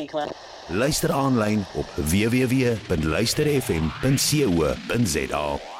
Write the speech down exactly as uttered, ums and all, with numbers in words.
klaar. Luister aanlyn op w w w punt luister f m punt co punt za.